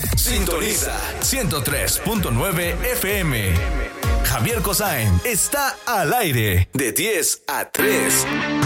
Sintoniza 103.9 FM. Javier Cosain está al aire de 10 a 3.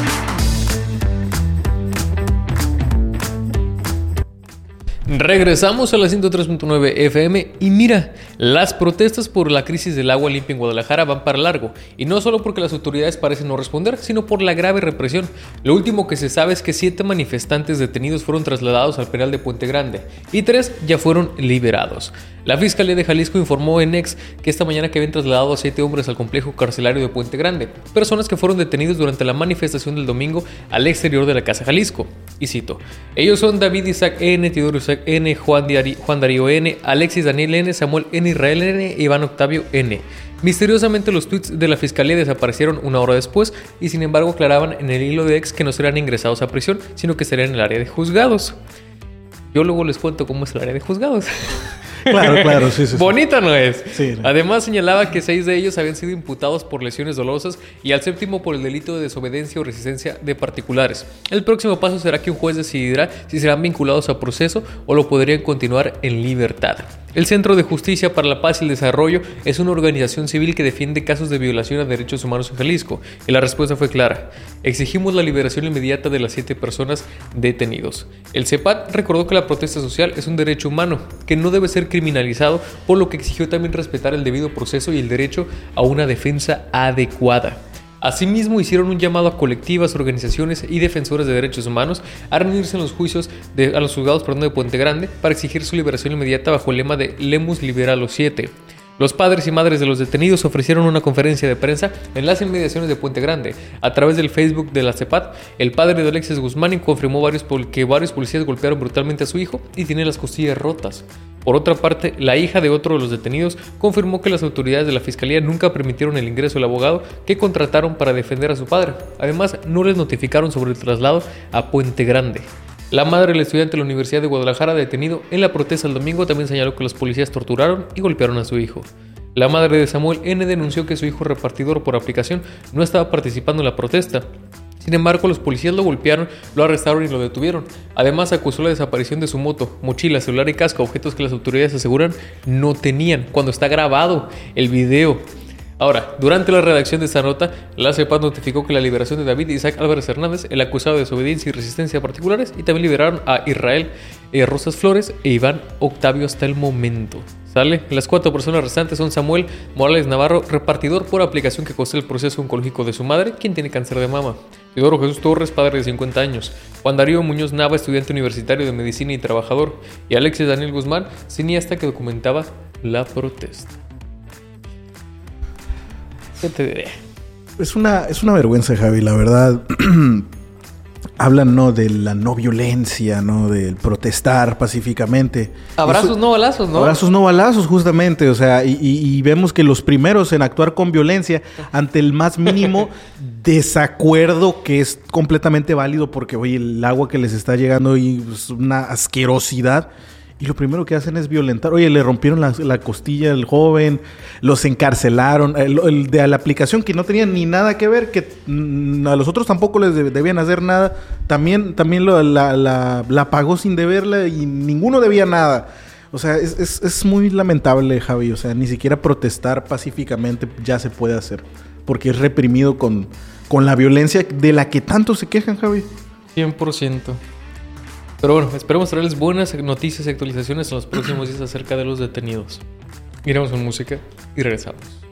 Regresamos a la 103.9 FM y mira, las protestas por la crisis del agua limpia en Guadalajara van para largo, y no solo porque las autoridades parecen no responder, sino por la grave represión. Lo último que se sabe es que 7 manifestantes detenidos fueron trasladados al penal de Puente Grande y 3 ya fueron liberados. La Fiscalía de Jalisco informó en X que esta mañana que habían trasladado a 7 hombres al complejo carcelario de Puente Grande, personas que fueron detenidos durante la manifestación del domingo al exterior de la Casa Jalisco. Y cito: ellos son David Isaac N., Teodoro Isaac N., Juan Darío N., Alexis Daniel N., Samuel N., Israel N., Iván Octavio N. Misteriosamente los tweets de la Fiscalía desaparecieron una hora después y sin embargo aclaraban en el hilo de X que no serán ingresados a prisión, sino que serán en el área de juzgados. Yo luego les cuento cómo es el área de juzgados. Claro, sí. Bonita no es. Sí. Además señalaba que 6 de ellos habían sido imputados por lesiones dolosas y al 7º por el delito de desobediencia o resistencia de particulares. El próximo paso será que un juez decidirá si serán vinculados a proceso o lo podrían continuar en libertad. El Centro de Justicia para la Paz y el Desarrollo es una organización civil que defiende casos de violación a derechos humanos en Jalisco, y la respuesta fue clara: exigimos la liberación inmediata de las 7 personas detenidos. El CEPAT recordó que la protesta social es un derecho humano que no debe ser criminalizado, por lo que exigió también respetar el debido proceso y el derecho a una defensa adecuada. Asimismo, hicieron un llamado a colectivas, organizaciones y defensoras de derechos humanos a reunirse en los a los juzgados de Puente Grande para exigir su liberación inmediata bajo el lema de Lemus libera a los 7. Los padres y madres de los detenidos ofrecieron una conferencia de prensa en las inmediaciones de Puente Grande. A través del Facebook de la CEPAT, el padre de Alexis Guzmán confirmó que varios policías golpearon brutalmente a su hijo y tiene las costillas rotas. Por otra parte, la hija de otro de los detenidos confirmó que las autoridades de la Fiscalía nunca permitieron el ingreso del abogado que contrataron para defender a su padre. Además, no les notificaron sobre el traslado a Puente Grande. La madre del estudiante de la Universidad de Guadalajara detenido en la protesta el domingo también señaló que los policías torturaron y golpearon a su hijo. La madre de Samuel N. denunció que su hijo repartidor por aplicación no estaba participando en la protesta. Sin embargo, los policías lo golpearon, lo arrestaron y lo detuvieron. Además, acusó la desaparición de su moto, mochila, celular y casco, objetos que las autoridades aseguran no tenían, cuando está grabado el video. Ahora, durante la redacción de esta nota, la CEPAT notificó que la liberación de David Isaac Álvarez Hernández, el acusado de desobediencia y resistencia a particulares, y también liberaron a Israel Rosas Flores e Iván Octavio hasta el momento. ¿Sale? Las 4 personas restantes son Samuel Morales Navarro, repartidor por aplicación que costó el proceso oncológico de su madre, quien tiene cáncer de mama. Teodoro Jesús Torres, padre de 50 años. Juan Darío Muñoz Nava, estudiante universitario de medicina y trabajador. Y Alexis Daniel Guzmán, cineasta que documentaba la protesta. ¿Qué te diré? Es una vergüenza, Javi, la verdad. Hablan, ¿no?, de la no violencia, ¿no?, del protestar pacíficamente. Abrazos, no balazos, ¿no? Abrazos, no balazos, justamente. O sea, y vemos que los primeros en actuar con violencia ante el más mínimo desacuerdo, que es completamente válido porque, oye, el agua que les está llegando y es una asquerosidad. Y lo primero que hacen es violentar. Oye, le rompieron la costilla al joven, los encarcelaron. El de la aplicación, que no tenían ni nada que ver, que a los otros tampoco les debían hacer nada, también la pagó sin deberla y ninguno debía nada. O sea, es muy lamentable, Javi. O sea, ni siquiera protestar pacíficamente ya se puede hacer, porque es reprimido con la violencia de la que tanto se quejan, Javi. 100%. Pero bueno, esperemos traerles buenas noticias y actualizaciones en los próximos días acerca de los detenidos. Iremos con música y regresamos.